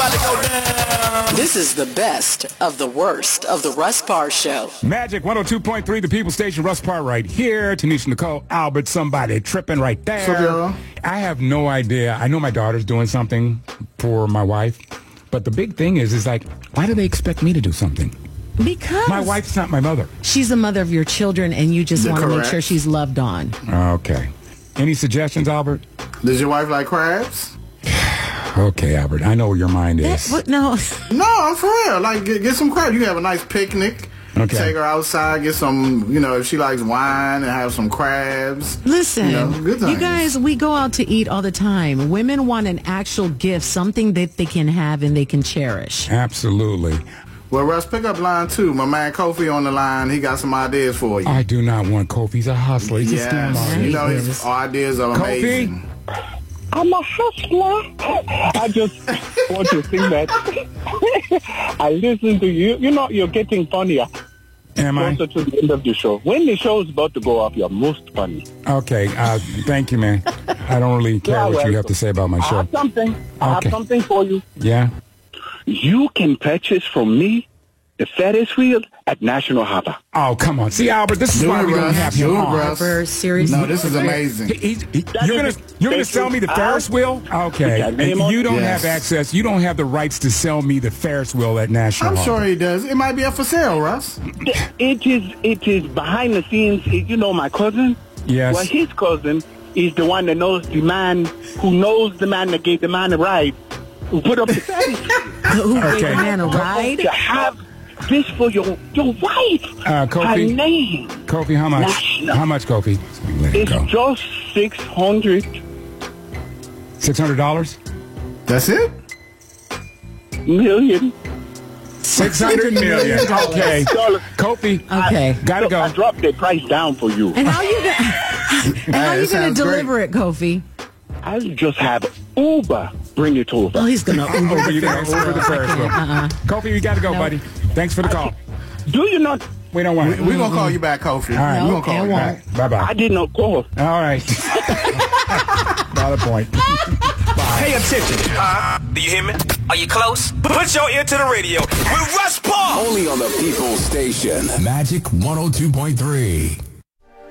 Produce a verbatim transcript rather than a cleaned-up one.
about to go down. This is the best of the worst of the Russ Parr Show. Magic one oh two point three, the People Station. Russ Parr right here. Tanisha Nicole, Albert, somebody tripping right there. So, I have no idea. I know my daughter's doing something for my wife, but the big thing is, is like, why do they expect me to do something? Because my wife's not my mother. She's the mother of your children, and you just You're want to make correct. sure she's loved on. Okay. Any suggestions, Albert? Does your wife like crabs? Okay, Albert. I know where your mind That, is. what, no. No, I'm for real. Like, get, get some crabs. You can have a nice picnic. Okay. Take her outside, get some, you know, if she likes wine, and have some crabs. Listen, You know, good you things. guys, we go out to eat all the time. Women want an actual gift, something that they can have and they can cherish. Absolutely. Well, Russ, pick up line two. My man Kofi on the line. He got some ideas for you. I do not want Kofi. He's a hustler. He's a Yes, scam you know He his is. ideas are amazing. Kofi? I'm a hustler. I just want to think that I listen to you. You know, you're getting funnier Am I? closer to the end of the show. When the show is about to go off, you're most funny. Okay. Uh, thank you, man. I don't really care Yeah, what well, you have to say about my I show. have something. I Okay. have something for you. Yeah? You can purchase from me the Ferris wheel at National Harbor. Oh, come on. See, Albert, this is Do why it, we don't Russ. have Do him it, on. Russ. For seriously. No, this is amazing. He- he- he- you're gonna is you're gonna it. sell me the Ferris wheel? Okay. Yeah, name And on- you don't Yes. have access. You don't have the rights to sell me the Ferris wheel at National I'm Harbor. sure he does. It might be up for sale, Russ. It is, it is behind the scenes. You know my cousin? Yes. Well, his cousin is the one that knows the man who knows the man that gave the man a ride, who put up the Ferris wheel. Who gave Okay. the man a ride? To have this for your your wife. Uh, Kofi? Her name. Kofi, how much? National. How much, Kofi? Let it It's go. just six hundred Six hundred dollars. That's it? million. Six hundred million. Okay. dollars. Kofi. Okay. Gotta Look, I go. dropped the price down for you. And how you gonna, and how Hey, you that going to sounds deliver it, Kofi? I'll just have Uber bring it over. Oh, he's going to Uber Over the you Ferris over the wheel. Ferris I wheel. can't, uh-uh. Kofi, we gotta go, No. buddy. Thanks for the call. Do you not? We don't want We're it. we going to call you back, Kofi. All right. We're No, going to call it you won't. back. Bye bye. I did not call. All right. Not a point. Pay attention. Uh, do you hear me? Are you close? Put your ear to the radio with Russ Parr. Only on the People Station. Magic one oh two point three.